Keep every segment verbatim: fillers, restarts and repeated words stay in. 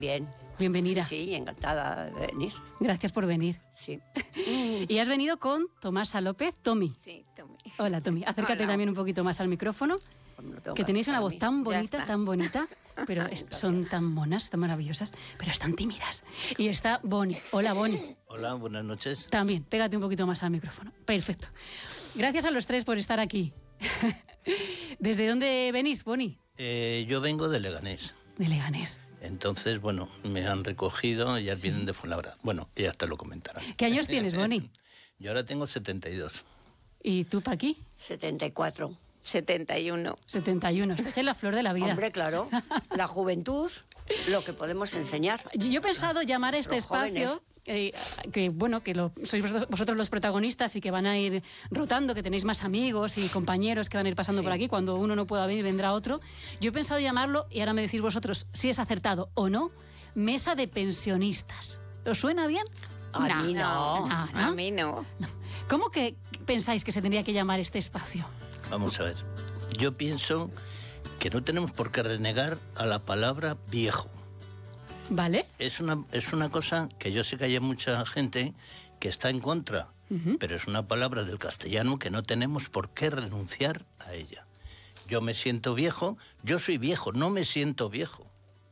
Bien. Bienvenida. Sí, sí, encantada de venir. Gracias por venir. Sí. Y has venido con Tomasa López, Tommy. Sí, Tommy. Hola, Tommy. Acércate Hola. también un poquito más al micrófono. No que tenéis una voz mí. tan Ya bonita, está. tan bonita, pero es- son tan monas, tan maravillosas, pero están tímidas. Y está Bonnie. Hola, Bonnie. Hola, buenas noches. También, pégate un poquito más al micrófono. Perfecto. Gracias a los tres por estar aquí. ¿Desde dónde venís, Bonnie? Eh, yo vengo de Leganés. De Leganés. Entonces, bueno, me han recogido, ya vienen de Fuenlabrada. Bueno, ya te lo comentarán. ¿Qué años tienes, Bonnie? Yo ahora tengo setenta y dos. ¿Y tú, Paqui? setenta y cuatro. setenta y uno. setenta y uno. Estás en la flor de la vida. Hombre, claro. La juventud, lo que podemos enseñar. Yo yo he pensado llamar a este Los espacio, eh, que bueno, que lo, sois vos- vosotros los protagonistas y que van a ir rotando, que tenéis más amigos y compañeros que van a ir pasando Sí. por aquí. Cuando uno no pueda venir, vendrá otro. Yo he pensado llamarlo, y ahora me decís vosotros si es acertado o no, Mesa de Pensionistas. ¿Os suena bien? A mí no. Ah, ¿no? A mí no. ¿Cómo que pensáis que se tendría que llamar este espacio? Vamos a ver. Yo pienso que no tenemos por qué renegar a la palabra viejo. ¿Vale? Es una, es una cosa que yo sé que hay mucha gente que está en contra, Ujú. pero es una palabra del castellano que no tenemos por qué renunciar a ella. Yo me siento viejo, yo soy viejo, no me siento viejo.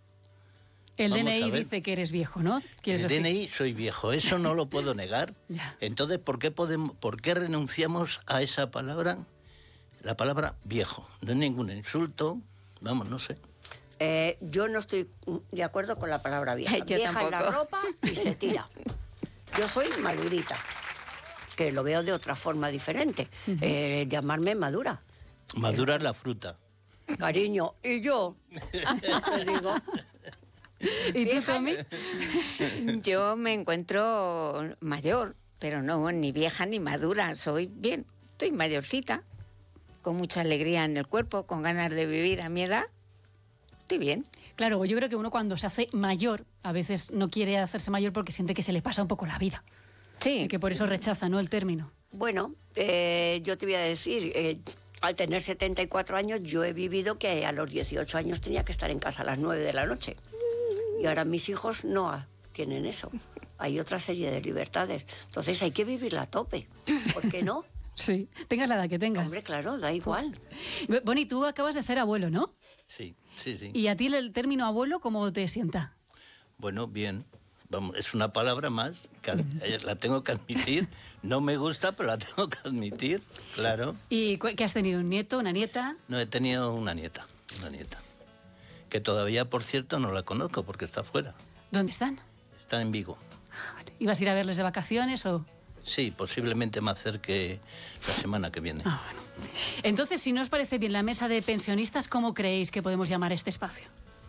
El Vamos a D N I ver. dice que eres viejo, ¿no? ¿Quieres El decir? D N I soy viejo, eso no lo puedo negar. Ya. Entonces, ¿por qué, podemos, ¿por qué renunciamos a esa palabra? La palabra viejo. No es ningún insulto, vamos, no sé. Eh, yo no estoy de acuerdo con la palabra vieja. Yo vieja en la tampoco. ropa y se tira. Yo soy madurita, que lo veo de otra forma diferente. Eh, llamarme madura. Madura es la fruta. Cariño, y yo, te digo, ¿Y tú, Vieja- Tommy? Yo me encuentro mayor, pero no ni vieja ni madura. Soy bien, estoy mayorcita, con mucha alegría en el cuerpo, con ganas de vivir a mi edad. Estoy bien. Claro, yo creo que uno cuando se hace mayor, a veces no quiere hacerse mayor porque siente que se le pasa un poco la vida. Sí. Y que por eso rechaza, ¿no?, el término. bueno, eh, yo te voy a decir, eh, al tener setenta y cuatro años, yo he vivido que a los dieciocho años tenía que estar en casa a las nueve de la noche. Y ahora mis hijos no ha- tienen eso. Hay otra serie de libertades. Entonces hay que vivirla a tope. ¿Por qué no? Sí. Tengas la edad que tengas. Hombre, claro, da igual. Bonnie, tú acabas de ser abuelo, ¿no? Sí, sí, sí. ¿Y a ti el término abuelo cómo te sienta? Bueno, bien. Vamos, es una palabra más, que ad- la tengo que admitir. No me gusta, pero la tengo que admitir, claro. ¿Y cu- qué has tenido? ¿Un nieto, una nieta? No, he tenido una nieta, una nieta. Que todavía, por cierto, no la conozco porque está fuera. ¿Dónde están? Está en Vigo. Ah, vale. ¿Ibas a ir a verles de vacaciones o...? Sí, posiblemente me acerque la semana que viene. Ah, bueno. Entonces, si no os parece bien la mesa de pensionistas, ¿cómo creéis que podemos llamar este espacio?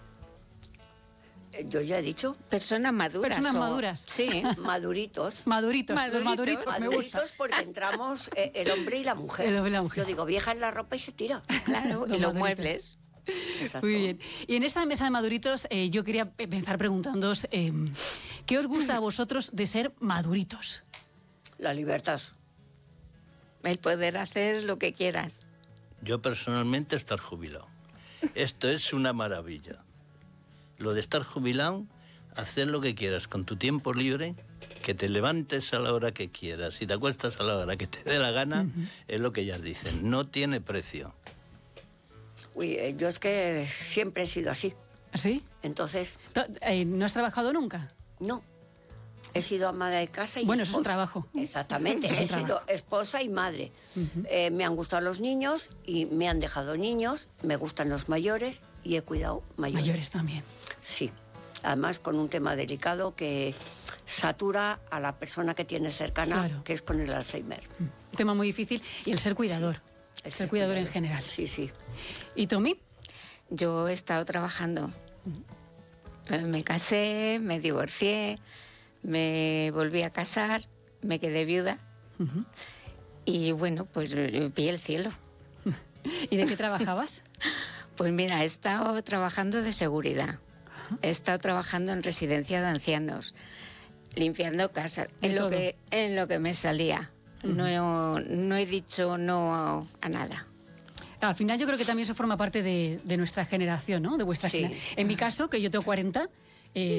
Eh, Yo ya he dicho, Personas maduras. Personas o- madurias. Sí. maduritos. Maduritos, los Maduritos. maduritos, me gusta. Maduritos porque entramos eh, el hombre y la mujer. El hombre y la mujer. Yo digo, vieja en la ropa y se tira. Claro. Los Y los maduritos. muebles. Exacto. Muy bien. Y en esta mesa de maduritos, eh, yo quería empezar preguntándoos, eh, ¿qué os gusta a vosotros de ser maduritos? La libertad. El poder hacer lo que quieras. Yo personalmente estar jubilado. Esto es una maravilla. Lo de estar jubilado, hacer lo que quieras con tu tiempo libre, que te levantes a la hora que quieras y te acuestas a la hora que te dé la gana, es lo que ellas dicen. No tiene precio. Uy, eh, yo es que siempre he sido así. ¿Sí? Entonces, To- eh, ¿No has trabajado nunca? no. He sido ama de casa y Bueno, eso es un esposa. trabajo. Exactamente. Eso es He un sido trabajo. esposa y madre. Eh, me han gustado los niños y me han dejado niños. Me gustan los mayores y he cuidado mayores. Mayores también. Sí. Además, con un tema delicado que satura a la persona que tiene cercana, Claro. que es con el Alzheimer. Un tema muy difícil. Y el ser cuidador. El ser cuidador en general. Sí, sí. ¿Y Tommy? Yo he estado trabajando. Eh, Me casé, me divorcié, me volví a casar, me quedé viuda Ujú. y bueno, pues eh, vi el cielo. ¿Y de qué trabajabas? Pues mira, he estado trabajando de seguridad, he estado trabajando en residencia de ancianos, limpiando casas, De en lo todo. que en lo que me salía. No, no he dicho no a, a nada. Al final yo creo que también eso forma parte de, de nuestra generación, ¿no? De vuestra Sí. generación. En mi caso, que yo tengo cuarenta, Eh,